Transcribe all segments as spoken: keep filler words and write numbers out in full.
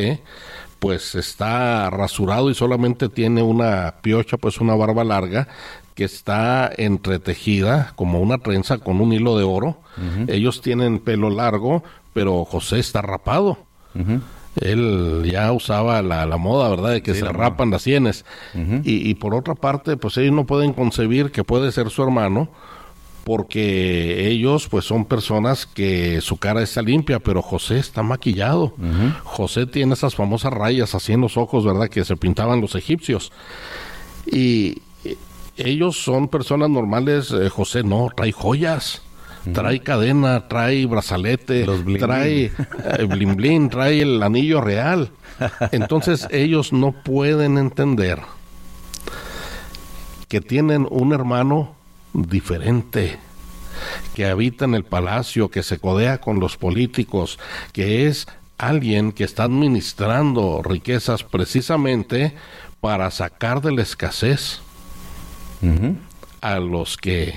pues está rasurado y solamente tiene una piocha, pues una barba larga, que está entretejida como una trenza con un hilo de oro. Uh-huh. Ellos tienen pelo largo, pero José está rapado. Uh-huh. Él ya usaba la, la moda, ¿verdad?, de que sí, se rapan moda. Las sienes. Uh-huh. Y, y por otra parte, pues ellos no pueden concebir que puede ser su hermano, porque ellos pues son personas que su cara está limpia, pero José está maquillado. Uh-huh. José tiene esas famosas rayas así en los ojos, ¿verdad?, que se pintaban los egipcios. Y ellos son personas normales. eh, José no, trae joyas, uh-huh. trae cadena, trae brazalete, bling trae eh, blin blin, trae el anillo real. Entonces ellos no pueden entender que tienen un hermano diferente, que habita en el palacio, que se codea con los políticos, que es alguien que está administrando riquezas precisamente para sacar de la escasez uh-huh. a los que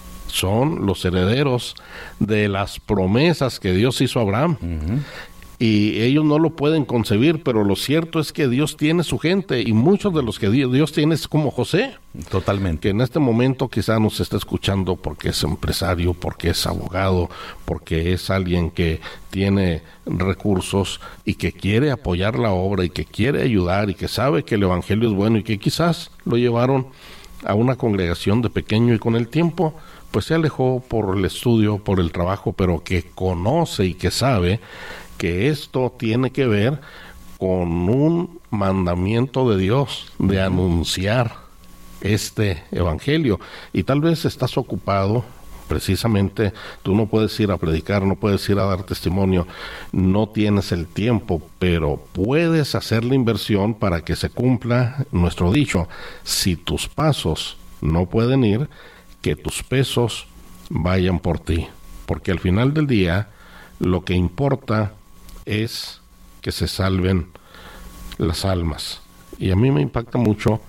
son los herederos de las promesas que Dios hizo a Abraham. Uh-huh. Y ellos no lo pueden concebir, pero lo cierto es que Dios tiene su gente, y muchos de los que Dios tiene es como José. Totalmente. Que en este momento quizá nos está escuchando porque es empresario, porque es abogado, porque es alguien que tiene recursos y que quiere apoyar la obra y que quiere ayudar y que sabe que el evangelio es bueno y que quizás lo llevaron a una congregación de pequeño y con el tiempo pues se alejó por el estudio, por el trabajo, pero que conoce y que sabe que esto tiene que ver con un mandamiento de Dios de anunciar este evangelio. Y tal vez estás ocupado, precisamente, tú no puedes ir a predicar, no puedes ir a dar testimonio, no tienes el tiempo, pero puedes hacer la inversión para que se cumpla nuestro dicho: si tus pasos no pueden ir, que tus pesos vayan por ti, porque al final del día lo que importa es que se salven las almas. Y a mí me impacta mucho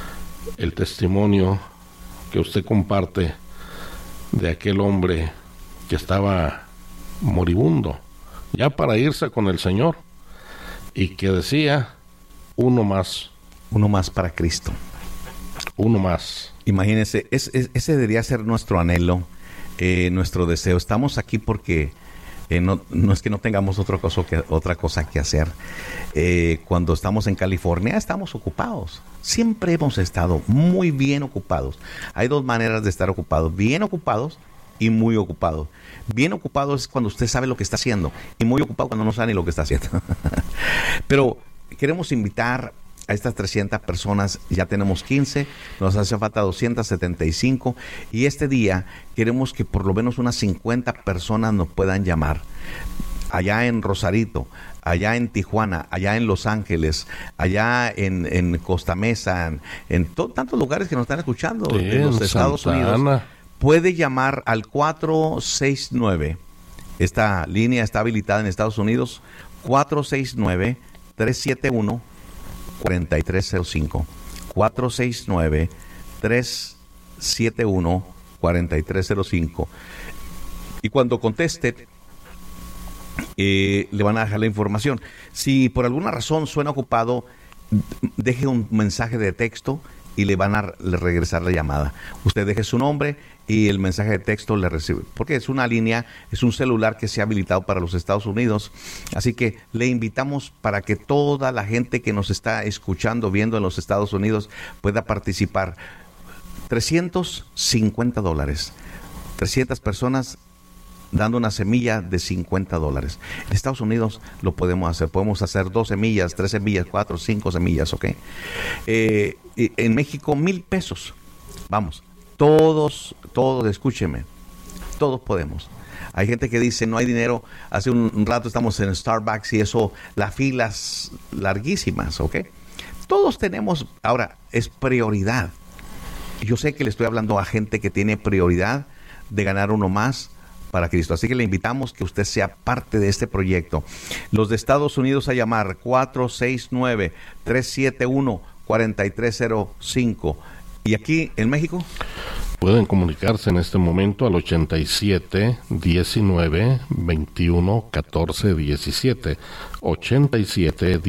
el testimonio que usted comparte de aquel hombre que estaba moribundo, ya para irse con el Señor, y que decía: uno más. Uno más para Cristo. Uno más. Imagínense, es, es, ese debería ser nuestro anhelo, eh, nuestro deseo. Estamos aquí porque Eh, no, no es que no tengamos otra cosa que, otra cosa que hacer. Eh, cuando estamos en California estamos ocupados. Siempre hemos estado muy bien ocupados. Hay dos maneras de estar ocupados: bien ocupados y muy ocupados. Bien ocupados es cuando usted sabe lo que está haciendo, y muy ocupado cuando no sabe ni lo que está haciendo. Pero queremos invitar a estas trescientas personas. Ya tenemos quince, nos hace falta doscientas setenta y cinco, y este día queremos que por lo menos unas cincuenta personas nos puedan llamar. Allá en Rosarito, allá en Tijuana, allá en Los Ángeles, allá en, en Costa Mesa, en, en to- tantos lugares que nos están escuchando, sí, en los Estados Santana. Unidos. Puede llamar al cuatro seis nueve, esta línea está habilitada en Estados Unidos, cuatro seis nueve, tres siete uno, cuatro tres cero cinco, cuatro seis nueve, tres siete uno, cuatro tres cero cinco. Y cuando conteste, eh, le van a dejar la información. Si por alguna razón suena ocupado, deje un mensaje de texto y le van a regresar la llamada. Usted deje su nombre y el mensaje de texto le recibe, porque es una línea, es un celular que se ha habilitado para los Estados Unidos. Así que le invitamos para que toda la gente que nos está escuchando, viendo en los Estados Unidos, pueda participar. trescientos cincuenta dólares. trescientas personas dando una semilla de cincuenta dólares. En Estados Unidos lo podemos hacer. Podemos hacer dos semillas, tres semillas, cuatro, cinco semillas, ¿ok? Eh, en México, mil pesos. Vamos, todos, todos, escúcheme, todos podemos. Hay gente que dice, no hay dinero. Hace un, un rato estamos en Starbucks y eso, las filas larguísimas, ¿ok? Todos tenemos, ahora, es prioridad. Yo sé que le estoy hablando a gente que tiene prioridad de ganar uno más para Cristo. Así que le invitamos que usted sea parte de este proyecto. Los de Estados Unidos a llamar cuatro seis nueve, tres siete uno, cuatro tres cero cinco. ¿Y aquí en México? Pueden comunicarse en este momento al ochenta y siete, diecinueve, veintiuno, catorce, diecisiete. ochenta y siete